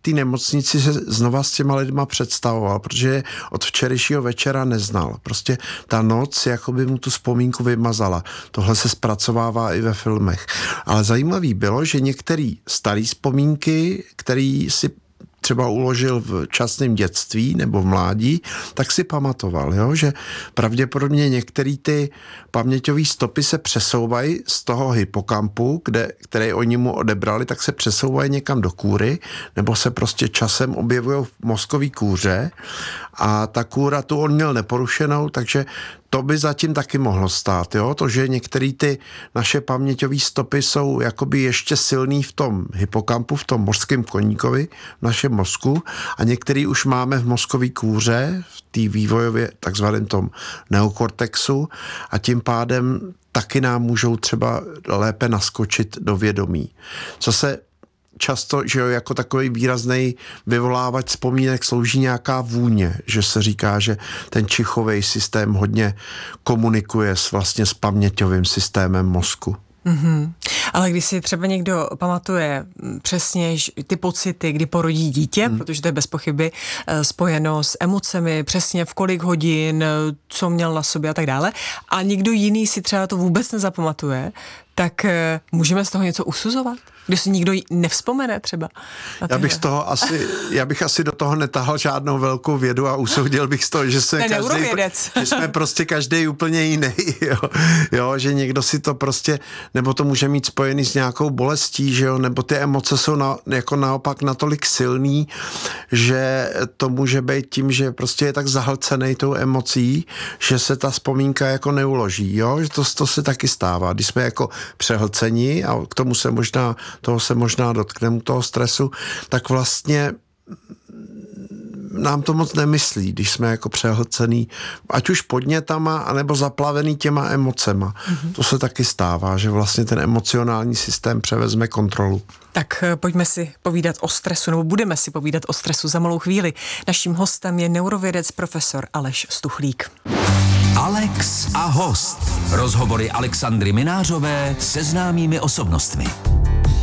té nemocnici se znova s těma lidma představoval, protože je od včerejšího večera neznal. Prostě ta noc jakoby mu tu vzpomínku vymazala. Tohle se zpracovává i ve filmech. Ale zajímavý bylo, že některé staré vzpomínky, který si třeba uložil v časném dětství nebo v mládí, tak si pamatoval, jo? Že pravděpodobně některé ty paměťové stopy se přesouvají z toho hypokampu, který oni mu odebrali, tak se přesouvají někam do kůry, nebo se prostě časem objevují v mozkové kůře a ta kůra tu on měl neporušenou, takže to by zatím taky mohlo stát, jo? To, že některé ty naše paměťové stopy jsou jakoby ještě silný v tom hypokampu, v tom mořském koníkovi, v našem mozku a některý už máme v mozkové kůře, v té vývojově takzvaném tom neokortexu a tím pádem taky nám můžou třeba lépe naskočit do vědomí. Co se často, že jo, jako takový výrazný vyvolávač vzpomínek slouží nějaká vůně, že se říká, že ten čichový systém hodně komunikuje s paměťovým systémem mozku. Mm-hmm. Ale když si třeba někdo pamatuje přesně ty pocity, kdy porodí dítě, protože to je bez pochyby spojeno s emocemi, přesně v kolik hodin, co měl na sobě a tak dále, a někdo jiný si třeba to vůbec nezapamatuje, tak můžeme z toho něco usuzovat? Když si nikdo nevzpomene třeba? Já bych asi do toho netahal žádnou velkou vědu a usoudil bych z toho, že jsme prostě každý úplně jiný. Jo, že někdo si to prostě, nebo to může mít spojený s nějakou bolestí, že jo, nebo ty emoce jsou jako naopak natolik silný, že to může být tím, že prostě je tak zahlcený tou emocí, že se ta vzpomínka jako neuloží, jo, že to se taky stává. Když jsme jako přehlcení a k tomu toho se možná dotkneme, toho stresu, tak vlastně nám to moc nemyslí, když jsme jako přehlcený, ať už podnětama, anebo zaplavený těma emocema. Mm-hmm. To se taky stává, že vlastně ten emocionální systém převezme kontrolu. Tak pojďme si povídat o stresu, nebo budeme si povídat o stresu za malou chvíli. Naším hostem je neurovědec profesor Aleš Stuchlík. Alex a host. Rozhovory Alexandry Minářové se známými osobnostmi.